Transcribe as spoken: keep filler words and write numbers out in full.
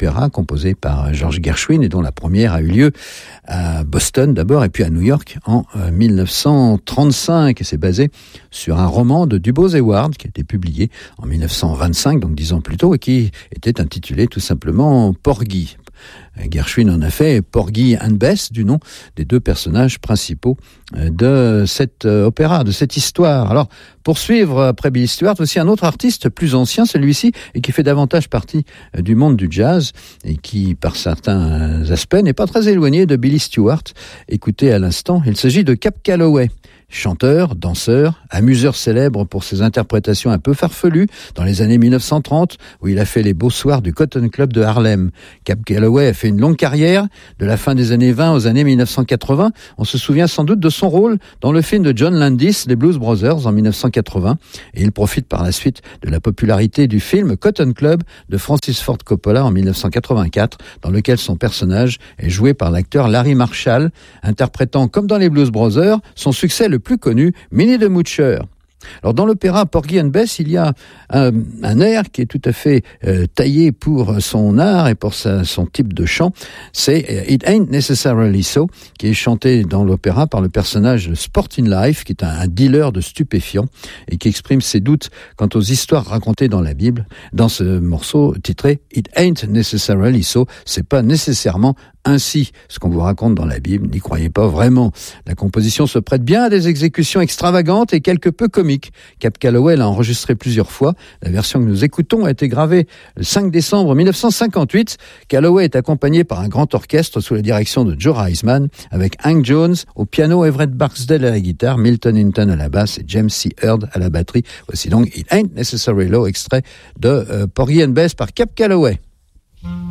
opéras composés par George Gershwin et dont la première a eu lieu à Boston d'abord et puis à New York en euh, dix-neuf cent trente-cinq. Et c'est basé sur un roman de Dubose Heyward qui a été publié en dix-neuf cent vingt-cinq, donc dix ans plus tôt, et qui était intitulé tout simplement Porgy. Gershwin en a fait Porgy and Bess, du nom des deux personnages principaux de cet opéra, de cette histoire. Alors, pour suivre après Billy Stewart, aussi un autre artiste plus ancien, celui-ci, et qui fait davantage partie du monde du jazz, et qui, par certains aspects, n'est pas très éloigné de Billy Stewart. Écoutez à l'instant, il s'agit de Cab Calloway. Chanteur, danseur, amuseur célèbre pour ses interprétations un peu farfelues dans les années dix-neuf cent trente, où il a fait les beaux soirs du Cotton Club de Harlem. Cab Calloway a fait une longue carrière, de la fin des années vingt aux années dix-neuf cent quatre-vingts. On se souvient sans doute de son rôle dans le film de John Landis, les Blues Brothers, en dix-neuf cent quatre-vingts. Et il profite par la suite de la popularité du film Cotton Club de Francis Ford Coppola en dix-neuf cent quatre-vingt-quatre, dans lequel son personnage est joué par l'acteur Larry Marshall, interprétant, comme dans les Blues Brothers, son succès le plus connu, Minnie the Moocher. Alors dans l'opéra Porgy and Bess, il y a un, un air qui est tout à fait euh, taillé pour son art et pour sa, son type de chant. C'est euh, It Ain't Necessarily So, qui est chanté dans l'opéra par le personnage de Sporting Life, qui est un, un dealer de stupéfiants et qui exprime ses doutes quant aux histoires racontées dans la Bible. Dans ce morceau titré It Ain't Necessarily So, c'est pas nécessairement ainsi ce qu'on vous raconte dans la Bible, n'y croyez pas vraiment. La composition se prête bien à des exécutions extravagantes et quelque peu comiques. Cab Calloway l'a enregistré plusieurs fois. La version que nous écoutons a été gravée le cinq décembre dix-neuf cent cinquante-huit. Calloway est accompagné par un grand orchestre sous la direction de Joe Reisman, avec Hank Jones au piano, Everett Barksdale à la guitare, Milton Hinton à la basse et James C. Heard à la batterie. Voici donc It Ain't Necessarily Low, extrait de euh, Porgy and Bess par Cab Calloway.